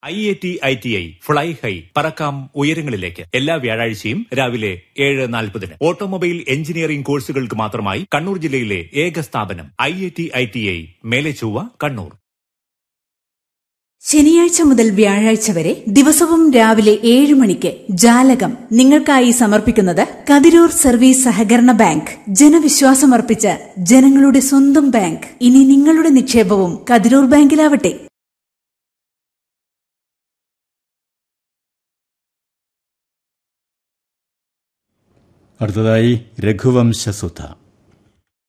IIT ITI fly high പറക്കാം ഉയരങ്ങളിലേക്ക് എല്ലാ വ്യാഴാഴ്ചയും രാവിലെ 7:40 ഓട്ടോമൊബൈൽ എഞ്ചിനീയറിംഗ് കോഴ്സുകൾക്ക് മാത്രമായി കണ്ണൂർ ജില്ലയിലെ ഏക സ്ഥാപനം IIT ITI മേലെച്ചൊവ്വ കണ്ണൂർ. ശനിയാഴ്ച മുതൽ വ്യാഴാഴ്ച വരെ ദിവസവും രാവിലെ 7 മണിക്ക് ജാലകം നിങ്ങൾക്കായി സമർപ്പിക്കുന്നത് കതിരൂർ സർവീസ് സഹകരണ ബാങ്ക്. ജനവിശ്വാസമർപ്പിച്ച ജനങ്ങളുടെ സ്വന്തം ബാങ്ക്. ഇനി നിങ്ങളുടെ നിക്ഷേപവും കതിരൂർ ബാങ്കിലാവട്ടെ. അടുത്തതായി രഘുവംശസുധ.